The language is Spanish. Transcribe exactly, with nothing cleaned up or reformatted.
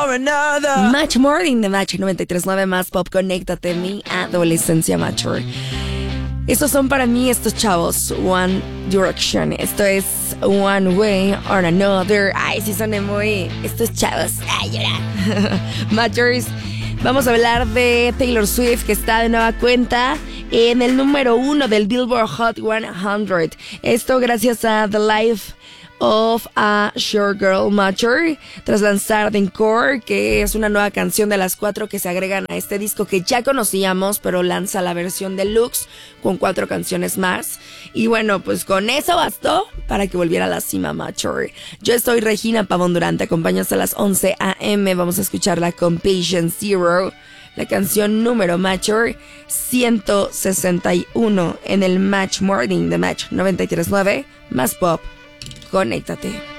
for another. Match Morning de Match noventa y tres punto nueve más pop. Conéctate, mi adolescencia mature. Estos son para mí estos chavos, One Direction. Esto es One Way or Another. Ay, sí soné muy... Estos chavos, ay, llora. Matures. Vamos a hablar de Taylor Swift, que está de nueva cuenta en el número uno del Billboard Hot cien. Esto gracias a The Life of a Short Girl Mature, tras lanzar The Encore, que es una nueva canción de las cuatro que se agregan a este disco que ya conocíamos, pero lanza la versión deluxe con cuatro canciones más. Y bueno, pues con eso bastó para que volviera a la cima Mature. Yo estoy Regina Pavón Durán, te acompaño hasta las once a eme. Vamos a escuchar la Compassion Zero, la canción número Mature ciento sesenta y uno en el Match Morning de Match noventa y tres punto nueve más pop. Conéctate.